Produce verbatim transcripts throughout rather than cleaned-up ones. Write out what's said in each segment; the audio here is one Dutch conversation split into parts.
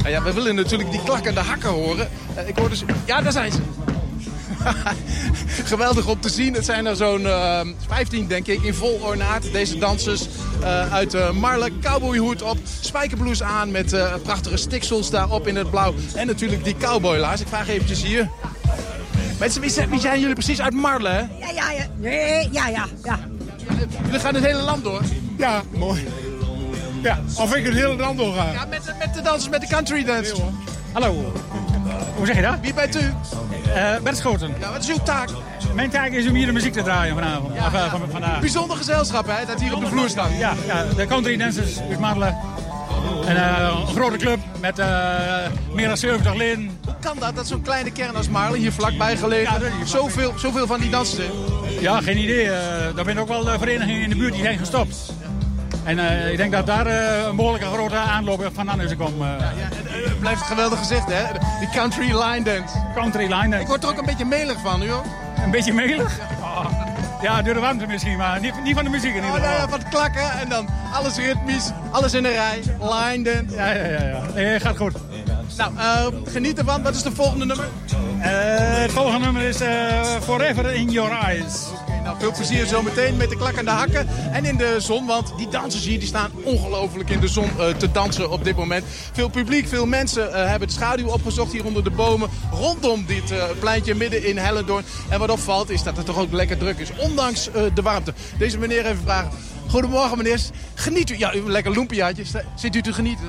Nou ja, we willen natuurlijk die klakkende hakken horen. Uh, ik hoor dus... Ja, daar zijn ze. Geweldig om te zien. Het zijn er zo'n uh, vijftien, denk ik, in vol ornaat. Deze dansers uh, uit uh, Marle, cowboyhoed op, spijkerblouse aan met uh, prachtige stiksels daarop in het blauw. En natuurlijk die cowboylaars. Ik vraag eventjes hier. Mensen, wie zijn, wie zijn jullie precies uit Marle, hè? Ja, ja, ja. Nee, ja, ja, ja. Jullie gaan het hele land door? Ja, mooi. Ja, of ik het hele land door ga. Ja, met, met de dansers, met de country dance. Nee, Hallo. Hoe zeg je dat? Wie bent u? Uh, Bert Schoten. Ja, wat is uw taak? Mijn taak is om hier de muziek te draaien vanavond. Ja, of, uh, ja. van, vandaag. Bijzonder gezelschap, hè, dat hier op de vloer staat. Ja, ja, de country dancers uit Marle. En uh, een grote club met uh, meer dan zeventig leden. Hoe kan dat, dat zo'n kleine kern als Marle hier vlakbij gelegen, Ja, dat is hier zoveel, zoveel van die dansers in? Ja, geen idee. Uh, er zijn ook wel uh, verenigingen in de buurt die zijn gestopt. En uh, ik denk dat daar uh, een behoorlijke grote aanloop vandaan is gekomen. Uh. Ja, ja, het blijft geweldig gezegd, hè? Die country line dance. Country line dance. Ik word er ook een beetje melig van, u ook? Een beetje melig? Oh. Ja, door de warmte misschien, maar niet, niet van de muziek in ieder Oh, geval. nou ja, van het klakken en dan alles ritmisch, alles in een rij, line dance. Ja, ja, ja. ja. Nee, gaat goed. Nou, uh, geniet ervan. Wat is de volgende nummer? Uh, het volgende nummer is uh, Forever in Your Eyes. Okay, nou, veel plezier zometeen met de klakkende hakken en in de zon. Want die dansers hier die staan ongelooflijk in de zon uh, te dansen op dit moment. Veel publiek, veel mensen uh, hebben de schaduw opgezocht hier onder de bomen. Rondom dit uh, pleintje midden in Hellendoorn. En wat opvalt is dat het toch ook lekker druk is. Ondanks uh, de warmte. Deze meneer even vragen. Goedemorgen meneer. Geniet u? Ja, u lekker loempiaatje. Zit u te genieten?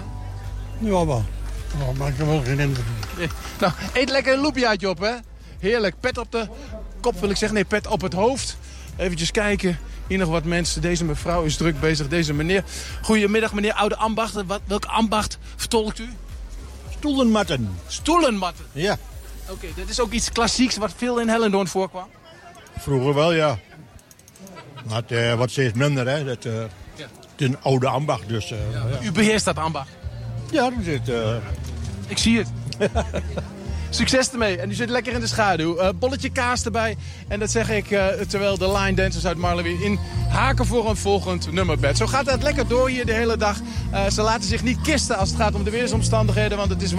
Ja, wel. Oh, maar ik heb wel geen indruk. Nee. Nou, eet lekker een loempiaatje op, hè. Heerlijk. Pet op de kop wil ik zeggen. Nee, pet op het hoofd. Eventjes kijken. Hier nog wat mensen. Deze mevrouw is druk bezig. Deze meneer. Goedemiddag, meneer Oude Ambacht. Wat, welk ambacht vertolkt u? Stoelenmatten. Stoelenmatten? Ja. Oké, okay, dit is ook iets klassieks wat veel in Hellendoorn voorkwam. Vroeger wel, ja. Maar het uh, wordt steeds minder, hè. Dat, uh, Ja. Het is een oude ambacht, dus... Uh, ja. Ja. U beheerst dat ambacht. Ja, dat zit... Uh... Ik zie het. Succes ermee. En u zit lekker in de schaduw. Uh, bolletje kaas erbij. En dat zeg ik uh, terwijl de line dancers uit Marle weer in haken voor een volgend nummerbed. Zo gaat het lekker door hier de hele dag. Uh, ze laten zich niet kisten als het gaat om de weersomstandigheden, want het is